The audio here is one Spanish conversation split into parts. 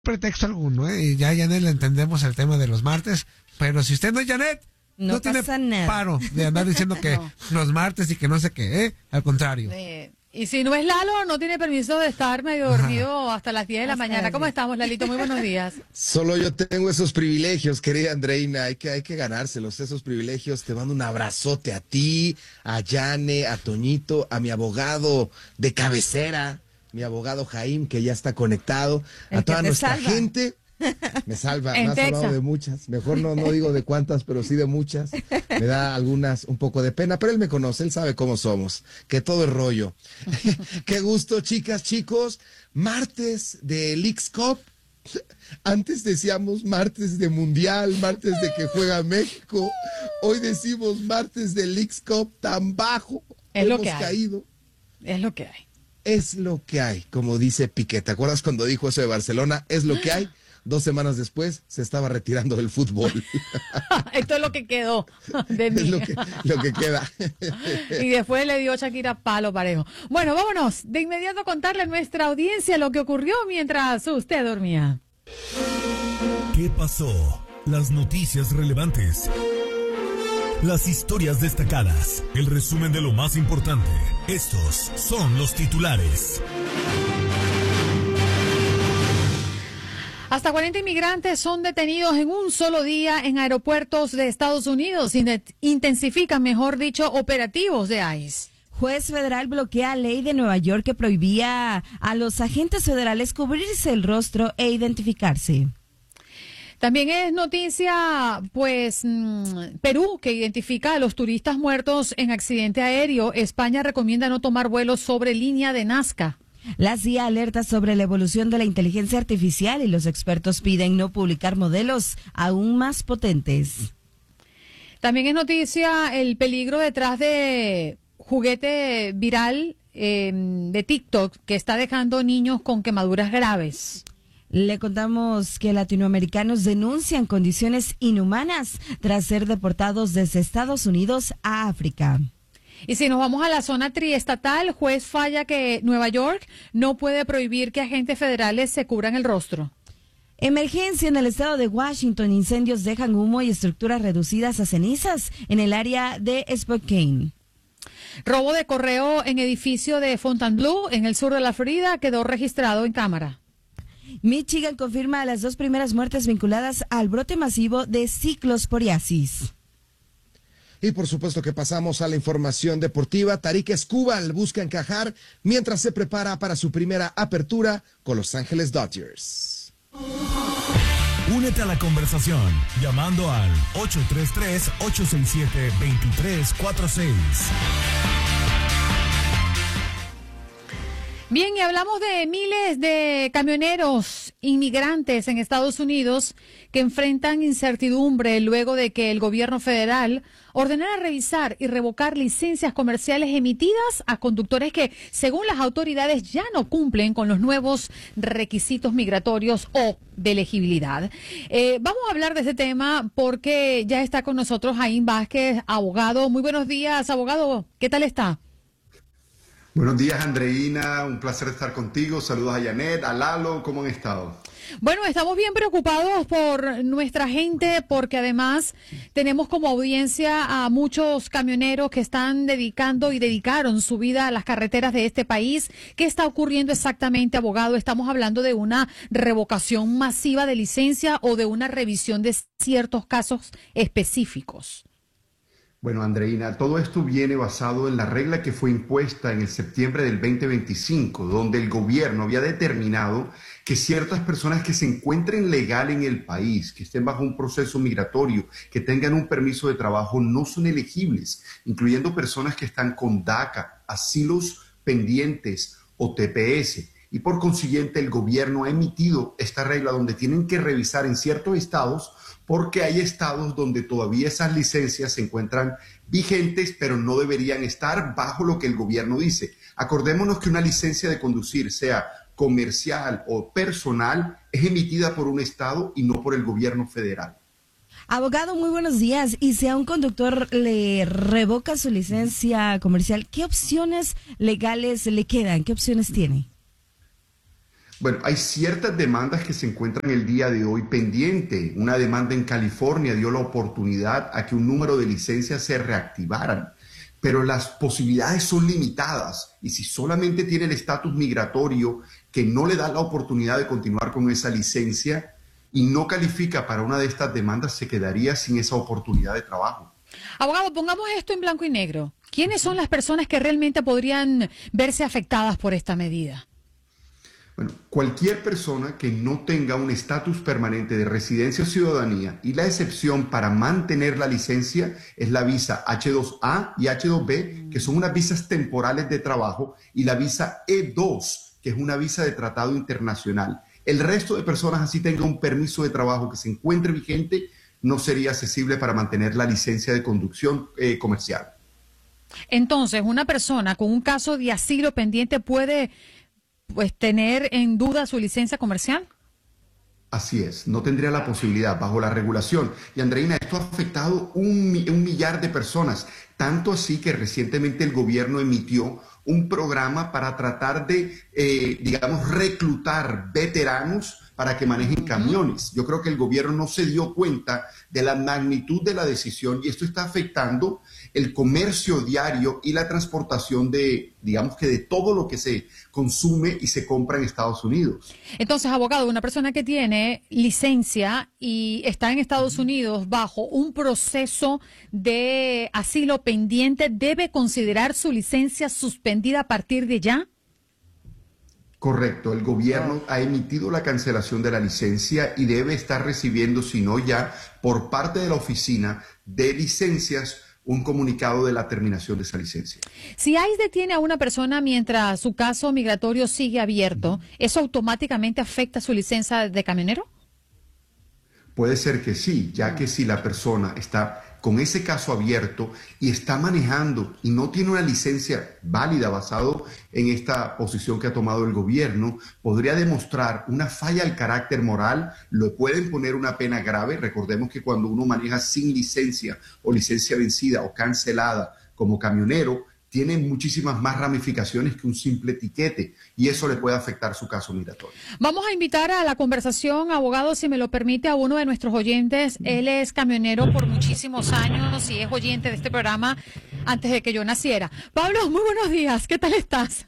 pretexto alguno, ¿eh? Y ya, Janet, le entendemos el tema de los martes, pero si usted no es Janet, no tiene nada. paro de andar diciendo que No. los martes y que no sé qué, ¿eh? Al contrario. Y si no es Lalo, no tiene permiso de estar medio dormido hasta las 10 de la mañana. ¿Cómo estamos, Lalito? Muy buenos días. Solo yo tengo esos privilegios, querida Andreina, hay que ganárselos, esos privilegios. Te mando un abrazote a ti, a Yane, a Toñito, a mi abogado de cabecera, mi abogado Jaime, que ya está conectado, a toda nuestra gente. Me salva, me has hablado de muchas, mejor no digo de cuántas, pero sí de muchas. Me da algunas un poco de pena, pero él me conoce, él sabe cómo somos, que todo es rollo. Qué gusto, chicas, chicos. Martes de Leagues Cup. Antes decíamos martes de Mundial, martes de que juega México. Hoy decimos martes de Leagues Cup, tan bajo. Es Hemos lo que hay. caído. Es lo que hay. Es lo que hay, como dice Piqué. ¿Te acuerdas cuando dijo eso de Barcelona? Es lo que hay. 2 semanas después se estaba retirando del fútbol. Esto es lo que quedó de mí. Es lo que queda. Y después le dio Shakira palo parejo. Bueno, vámonos de inmediato a contarle a nuestra audiencia lo que ocurrió mientras usted dormía. ¿Qué pasó? Las noticias relevantes. Las historias destacadas. El resumen de lo más importante. Estos son los titulares. Hasta 40 inmigrantes son detenidos en un solo día en aeropuertos de Estados Unidos. Intensifican, mejor dicho, operativos de ICE. Juez federal bloquea ley de Nueva York que prohibía a los agentes federales cubrirse el rostro e identificarse. También es noticia, pues, Perú, que identifica a los turistas muertos en accidente aéreo. España recomienda no tomar vuelos sobre línea de Nazca. La CIA alerta sobre la evolución de la inteligencia artificial y los expertos piden no publicar modelos aún más potentes. También es noticia el peligro detrás de juguete viral de TikTok que está dejando niños con quemaduras graves. Le contamos que latinoamericanos denuncian condiciones inhumanas tras ser deportados desde Estados Unidos a África. Y si nos vamos a la zona triestatal, juez falla que Nueva York no puede prohibir que agentes federales se cubran el rostro. Emergencia en el estado de Washington. Incendios dejan humo y estructuras reducidas a cenizas en el área de Spokane. Robo de correo en edificio de Fontainebleau, en el sur de la Florida, quedó registrado en cámara. Michigan confirma las 2 primeras muertes vinculadas al brote masivo de ciclosporiasis. Y por supuesto que pasamos a la información deportiva. Tarik Skubal busca encajar mientras se prepara para su primera apertura con Los Ángeles Dodgers. Únete a la conversación llamando al 833-867-2346. Bien, y hablamos de miles de camioneros inmigrantes en Estados Unidos que enfrentan incertidumbre luego de que el gobierno federal ordenara revisar y revocar licencias comerciales emitidas a conductores que, según las autoridades, ya no cumplen con los nuevos requisitos migratorios o de elegibilidad. Vamos a hablar de este tema porque ya está con nosotros Jaime Vázquez, abogado. Muy buenos días, abogado. ¿Qué tal está? Buenos días, Andreina, un placer estar contigo. Saludos a Janet, a Lalo, ¿cómo han estado? Bueno, estamos bien preocupados por nuestra gente porque además tenemos como audiencia a muchos camioneros que están dedicando y dedicaron su vida a las carreteras de este país. ¿Qué está ocurriendo exactamente, abogado? ¿Estamos hablando de una revocación masiva de licencia o de una revisión de ciertos casos específicos? Bueno, Andreina, todo esto viene basado en la regla que fue impuesta en el septiembre del 2025, donde el gobierno había determinado que ciertas personas que se encuentren legal en el país, que estén bajo un proceso migratorio, que tengan un permiso de trabajo, no son elegibles, incluyendo personas que están con DACA, asilos pendientes o TPS. Y por consiguiente, el gobierno ha emitido esta regla donde tienen que revisar en ciertos estados, porque hay estados donde todavía esas licencias se encuentran vigentes, pero no deberían estar bajo lo que el gobierno dice. Acordémonos que una licencia de conducir, sea comercial o personal, es emitida por un estado y no por el gobierno federal. Abogado, muy buenos días. Y si a un conductor le revoca su licencia comercial, ¿qué opciones legales le quedan? ¿Qué opciones tiene? Bueno, hay ciertas demandas que se encuentran el día de hoy pendiente. Una demanda en California dio la oportunidad a que un número de licencias se reactivaran, pero las posibilidades son limitadas y si solamente tiene el estatus migratorio que no le da la oportunidad de continuar con esa licencia y no califica para una de estas demandas, se quedaría sin esa oportunidad de trabajo. Abogado, pongamos esto en blanco y negro. ¿Quiénes son las personas que realmente podrían verse afectadas por esta medida? Bueno, cualquier persona que no tenga un estatus permanente de residencia o ciudadanía y la excepción para mantener la licencia es la visa H2A y H2B, que son unas visas temporales de trabajo, y la visa E2, que es una visa de tratado internacional. El resto de personas, así tenga un permiso de trabajo que se encuentre vigente, no sería accesible para mantener la licencia de conducción comercial. Entonces, una persona con un caso de asilo pendiente puede tener en duda su licencia comercial. Así es, no tendría la posibilidad bajo la regulación. Y Andreina, esto ha afectado un millar de personas, tanto así que recientemente el gobierno emitió un programa para tratar de, digamos, reclutar veteranos para que manejen camiones. Yo creo que el gobierno no se dio cuenta de la magnitud de la decisión y esto está afectando el comercio diario y la transportación de, digamos que de todo lo que se consume y se compra en Estados Unidos. Entonces, abogado, una persona que tiene licencia y está en Estados Unidos bajo un proceso de asilo pendiente, ¿debe considerar su licencia suspendida a partir de ya? Correcto, el gobierno ha emitido la cancelación de la licencia y debe estar recibiendo, si no ya, por parte de la oficina de licencias, un comunicado de la terminación de esa licencia. Si ICE detiene a una persona mientras su caso migratorio sigue abierto, ¿eso automáticamente afecta su licencia de camionero? Puede ser que sí, ya que si la persona está con ese caso abierto y está manejando y no tiene una licencia válida basado en esta posición que ha tomado el gobierno, podría demostrar una falla al carácter moral, le pueden poner una pena grave. Recordemos que cuando uno maneja sin licencia o licencia vencida o cancelada como camionero, tiene muchísimas más ramificaciones que un simple tiquete y eso le puede afectar su caso migratorio. Vamos a invitar a la conversación, abogado, si me lo permite, a uno de nuestros oyentes. Él es camionero por muchísimos años y es oyente de este programa antes de que yo naciera. Pablo, muy buenos días. ¿Qué tal estás?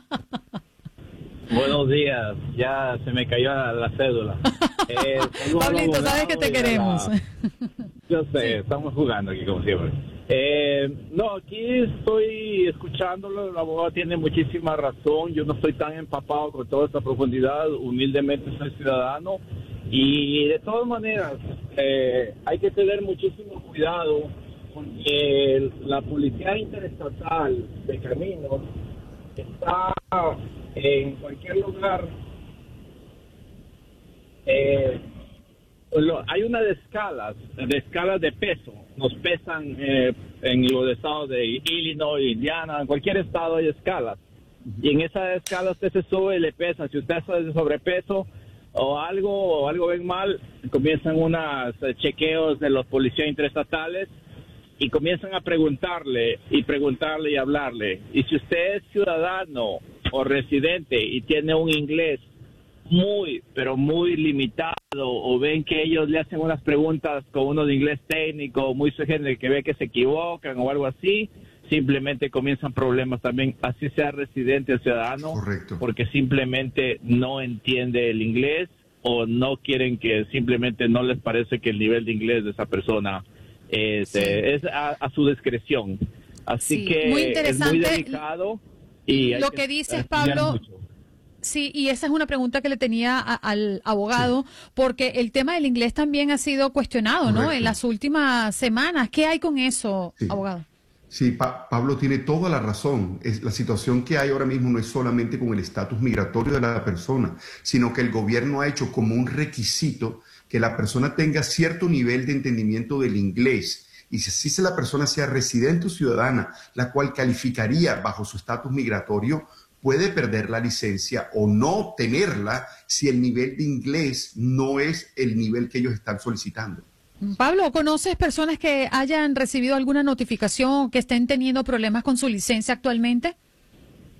Buenos días. Ya se me cayó la cédula. Pablito, sabes que te queremos. Yo sé, estamos jugando aquí como siempre. No, aquí estoy escuchándolo, el abogado tiene muchísima razón, yo no estoy tan empapado con toda esta profundidad, humildemente soy ciudadano y de todas maneras hay que tener muchísimo cuidado porque la Policía Interestatal de Caminos está en cualquier lugar. Hay una de escalas de peso. Nos pesan en los estados de Illinois, Indiana, en cualquier estado hay escalas. Y en esa escala usted se sube y le pesa. Si usted está de sobrepeso o algo ven mal, comienzan unos chequeos de los policías interestatales y comienzan a preguntarle y hablarle. Y si usted es ciudadano o residente y tiene un inglés pero muy limitado, o ven que ellos le hacen unas preguntas con uno de inglés técnico, muy sugerente, que ve que se equivocan o algo así, simplemente comienzan problemas también, así sea residente o ciudadano. Correcto. Porque simplemente no entiende el inglés o no quieren que simplemente no les parece que el nivel de inglés de esa persona es a su discreción. Así que muy interesante. Es muy delicado. Y lo que dices, Pablo... Sí, y esa es una pregunta que le tenía al abogado, porque el tema del inglés también ha sido cuestionado, ¿no? Correcto. En las últimas semanas. ¿Qué hay con eso, Sí. abogado? Sí, Pablo tiene toda la razón. La situación que hay ahora mismo no es solamente con el estatus migratorio de la persona, sino que el gobierno ha hecho como un requisito que la persona tenga cierto nivel de entendimiento del inglés. Y si la persona sea residente o ciudadana, la cual calificaría bajo su estatus migratorio, puede perder la licencia o no tenerla si el nivel de inglés no es el nivel que ellos están solicitando. Pablo, ¿conoces personas que hayan recibido alguna notificación, que estén teniendo problemas con su licencia actualmente?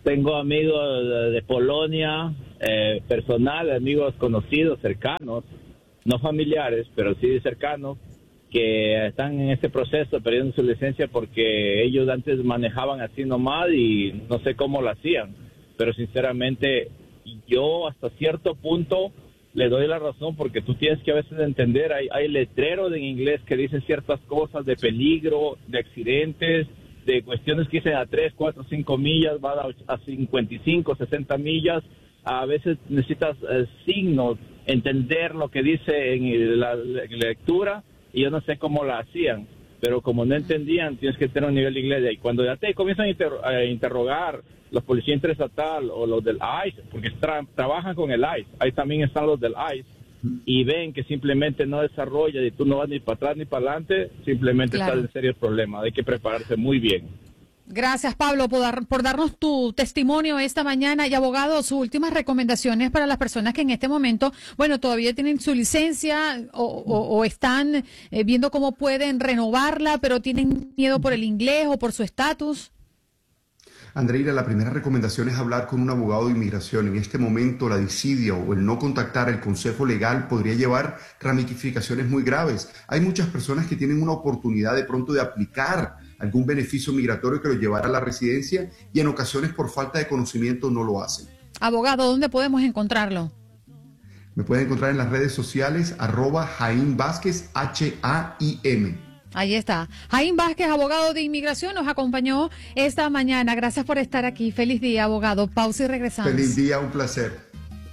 tengo amigos de Polonia, personal, amigos conocidos, cercanos, no familiares, pero sí cercanos, que están en este proceso perdiendo su licencia porque ellos antes manejaban así nomás y no sé cómo lo hacían, pero sinceramente yo hasta cierto punto le doy la razón, porque tú tienes que a veces entender, hay letreros en inglés que dicen ciertas cosas de peligro, de accidentes, de cuestiones que dicen a 3, 4, 5 millas, va a 55, 60 millas, a veces necesitas signos, entender lo que dice en la lectura, y yo no sé cómo la hacían, pero como no entendían, tienes que tener un nivel de inglés. Y cuando ya te comienzan a interrogar los policías interestatal o los del ICE, porque trabajan con el ICE, ahí también están los del ICE, y ven que simplemente no desarrolla y tú no vas ni para atrás ni para adelante, simplemente estás en serios problemas. Hay que prepararse muy bien. Gracias, Pablo, por darnos tu testimonio esta mañana. Y, abogado, sus últimas recomendaciones para las personas que en este momento, bueno, todavía tienen su licencia o están viendo cómo pueden renovarla, pero tienen miedo por el inglés o por su estatus. Andreina, la primera recomendación es hablar con un abogado de inmigración. En este momento, la desidia o el no contactar el consejo legal podría llevar ramificaciones muy graves. Hay muchas personas que tienen una oportunidad de pronto de aplicar algún beneficio migratorio que los llevará a la residencia y en ocasiones por falta de conocimiento no lo hacen. Abogado, ¿dónde podemos encontrarlo? Me pueden encontrar en las redes sociales @Jaim Vázquez, HAIM. Ahí está. Jaim Vázquez, abogado de inmigración, nos acompañó esta mañana. Gracias por estar aquí. Feliz día, abogado. Pausa y regresamos. Feliz día, un placer.